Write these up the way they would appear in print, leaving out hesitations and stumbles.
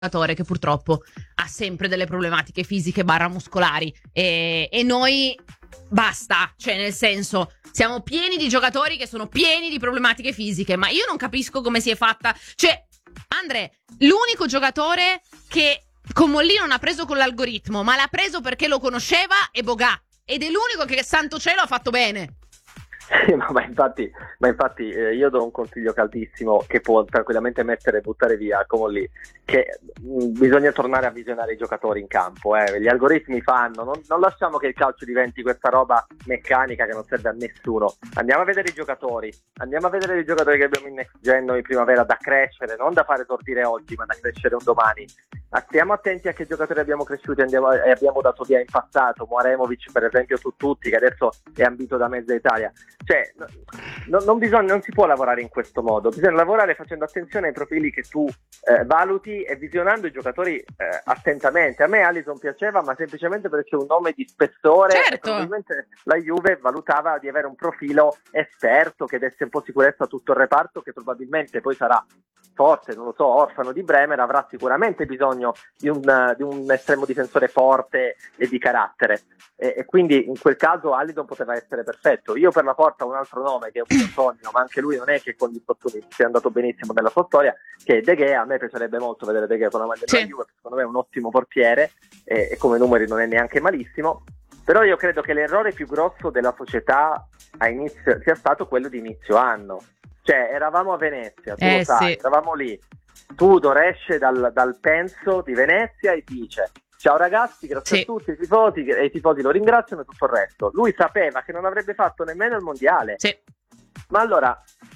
giocatore che purtroppo ha sempre delle problematiche fisiche / muscolari e noi basta, cioè nel senso siamo pieni di giocatori che sono pieni di problematiche fisiche, ma io non capisco come si è fatta, cioè Andre, l'unico giocatore che con Mollì non ha preso con l'algoritmo, ma l'ha preso perché lo conosceva, è Bogà, ed è l'unico che santo cielo ha fatto bene. Sì, ma infatti io do un consiglio caldissimo che può tranquillamente mettere e buttare via, come lì, che bisogna tornare a visionare i giocatori in campo, Gli algoritmi fanno, non lasciamo che il calcio diventi questa roba meccanica che non serve a nessuno. Andiamo a vedere i giocatori che abbiamo in next gen o in primavera da crescere, non da fare esordire oggi, ma da crescere un domani. Stiamo attenti a che giocatori abbiamo cresciuti e abbiamo dato via in passato, Moremovic per esempio su tutti, che adesso è ambito da mezza Italia. Cioè, non si può lavorare in questo modo, bisogna lavorare facendo attenzione ai profili che tu valuti e visionando i giocatori attentamente. A me Alisson piaceva, ma semplicemente perché è un nome di spessore, certo. E probabilmente la Juve valutava di avere un profilo esperto che desse un po' sicurezza a tutto il reparto, che probabilmente poi sarà, forse, non lo so, orfano di Bremer, avrà sicuramente bisogno di un estremo difensore forte e di carattere, e quindi in quel caso Alisson poteva essere perfetto. Io per la porta un altro nome che è un mio sogno, ma anche lui non è che con gli infortuni sia andato benissimo nella sua storia, che è De Gea. A me piacerebbe molto vedere De Gea con la maglia della Juve, secondo me è un ottimo portiere e come numeri non è neanche malissimo, però io credo che l'errore più grosso della società a inizio sia stato quello di inizio anno. Cioè, eravamo a Venezia, tu lo sai, eravamo lì. Tudor esce dal penso di Venezia e dice: ciao ragazzi, grazie a tutti i tifosi, e i tifosi lo ringraziano e tutto il resto. Lui sapeva che non avrebbe fatto nemmeno il mondiale. Ma allora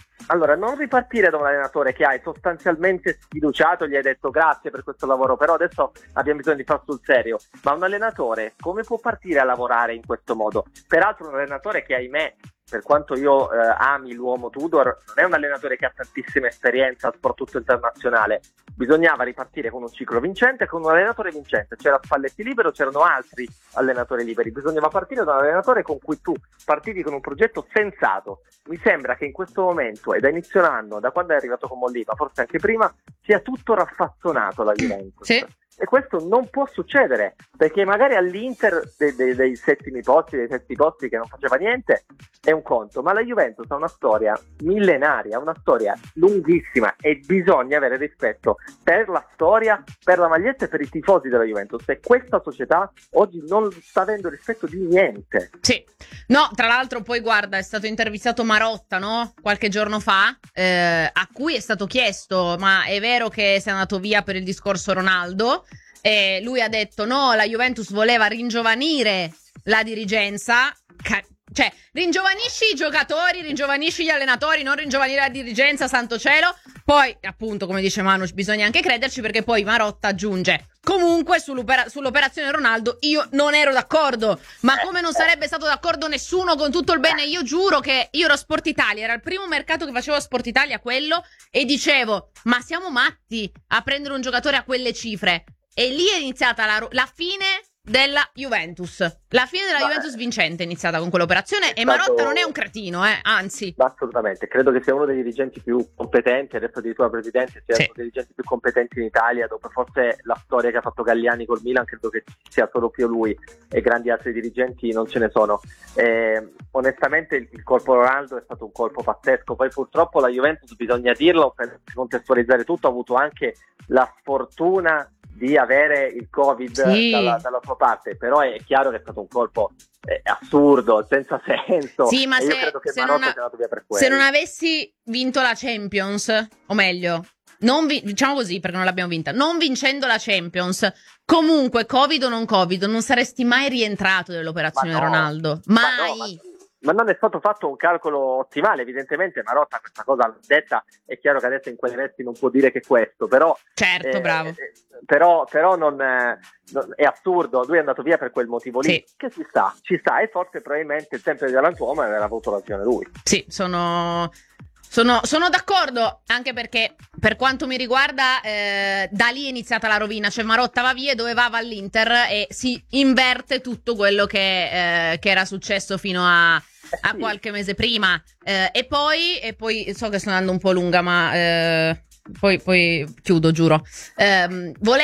non ripartire da un allenatore che hai sostanzialmente sfiduciato, gli hai detto grazie per questo lavoro, però adesso abbiamo bisogno di far sul serio. Ma un allenatore come può partire a lavorare in questo modo? Peraltro un allenatore che, ahimè, per quanto io ami l'uomo Tudor, non è un allenatore che ha tantissima esperienza, soprattutto internazionale. Bisognava ripartire con un ciclo vincente, con un allenatore vincente. C'era Spalletti libero, c'erano altri allenatori liberi. Bisognava partire da un allenatore con cui tu partivi con un progetto sensato. Mi sembra che in questo momento, e da inizio anno, da quando è arrivato con Molli, ma forse anche prima, sia tutto raffazzonato la Juventus. E questo non può succedere, perché magari all'Inter dei settimi posti, dei setti posti che non faceva niente, è un conto, ma la Juventus ha una storia millenaria, una storia lunghissima, e bisogna avere rispetto per la storia, per la maglietta e per i tifosi della Juventus, e questa società oggi non sta avendo rispetto di niente. No, tra l'altro poi guarda, è stato intervistato Marotta, no? Qualche giorno fa, a cui è stato chiesto: ma è vero che sei andato via per il discorso Ronaldo? E lui ha detto: no, la Juventus voleva ringiovanire la dirigenza. Cioè, ringiovanisci i giocatori, ringiovanisci gli allenatori, non ringiovanire la dirigenza, santo cielo. Poi, appunto, come dice Manu, bisogna anche crederci, perché poi Marotta aggiunge: comunque sull'operazione Ronaldo io non ero d'accordo, ma come non sarebbe stato d'accordo nessuno, con tutto il bene. Io giuro che io ero Sport Italia, era il primo mercato che facevo a Sport Italia, quello, e dicevo: ma siamo matti a prendere un giocatore a quelle cifre? E lì è iniziata la fine della Juventus. La fine della Juventus vincente è iniziata con quell'operazione, e Marotta non è un cretino, anzi. Assolutamente, credo che sia uno dei dirigenti più competenti, adesso addirittura presidente, sia uno dei dirigenti più competenti in Italia, dopo forse la storia che ha fatto Galliani col Milan, credo che sia solo più lui, e grandi altri dirigenti non ce ne sono. Onestamente il colpo Ronaldo è stato un colpo pazzesco. Poi purtroppo la Juventus, bisogna dirlo, per contestualizzare tutto, ha avuto anche la sfortuna di avere il Covid dalla sua parte, però è chiaro che è stato un colpo assurdo, senza senso. Sì, ma io credo che Marotta sia andato via per quello. Se non avessi vinto la Champions, o meglio, diciamo così, perché non l'abbiamo vinta, non vincendo la Champions, comunque Covid o non Covid, non saresti mai rientrato nell'operazione Ronaldo. Mai. Ma non è stato fatto un calcolo ottimale, evidentemente Marotta questa cosa l'ha detta. È chiaro che adesso in quei resti non può dire che questo, però certo, bravo. Però non è assurdo. Lui è andato via per quel motivo lì, che ci sta, e forse probabilmente il tempo di galantuomo aveva avuto ragione lui. Sono d'accordo, anche perché per quanto mi riguarda da lì è iniziata la rovina. Cioè Marotta va via e dove va all'Inter, e si inverte tutto quello che era successo fino a qualche mese prima, e poi so che sto andando un po' lunga, ma poi chiudo, giuro.